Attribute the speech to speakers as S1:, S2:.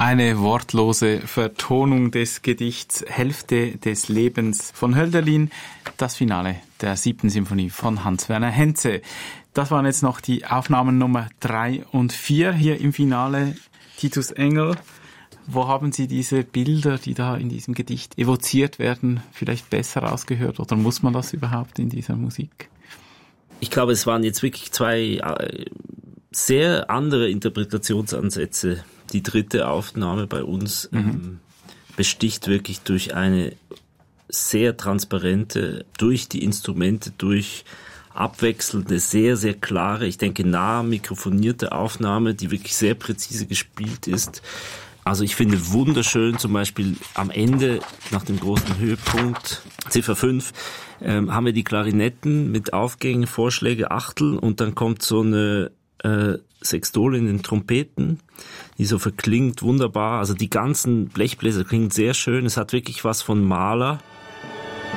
S1: Eine wortlose Vertonung des Gedichts Hälfte des Lebens von Hölderlin, das Finale der 7. Symphonie von Hans-Werner Henze. Das waren jetzt noch die Aufnahmen Nummer 3 und 4 hier im Finale. Titus Engel, wo haben Sie diese Bilder, die da in diesem Gedicht evoziert werden, vielleicht besser rausgehört oder muss man das überhaupt in dieser Musik?
S2: Ich glaube, es waren jetzt wirklich zwei sehr andere Interpretationsansätze. Die dritte Aufnahme bei uns besticht wirklich durch eine sehr transparente, durch die Instrumente, durch abwechselnde, sehr, sehr klare, ich denke nah mikrofonierte Aufnahme, die wirklich sehr präzise gespielt ist. Also ich finde wunderschön, zum Beispiel am Ende, nach dem großen Höhepunkt, Ziffer 5, haben wir die Klarinetten mit Aufgängen, Vorschläge, Achtel und dann kommt so eine Sextole in den Trompeten, die so verklingt wunderbar. Also die ganzen Blechbläser klingen sehr schön. Es hat wirklich was von Mahler.